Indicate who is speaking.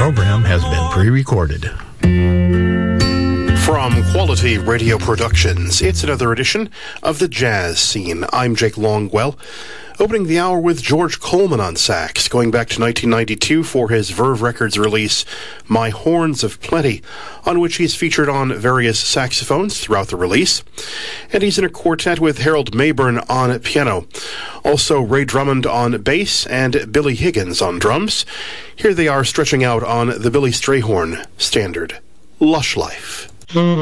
Speaker 1: program has been pre-recorded.
Speaker 2: From Quality Radio Productions, it's another edition of The Jazz Scene. I'm Jake Longwell, opening the hour with George Coleman on sax, going back to 1992 for his Verve Records release, My Horns of Plenty, on which he's featured on various saxophones throughout the release. And he's in a quartet with Harold Mayburn on piano. Also Ray Drummond on bass and Billy Higgins on drums. Here they are stretching out on the Billy Strayhorn standard, Lush Life.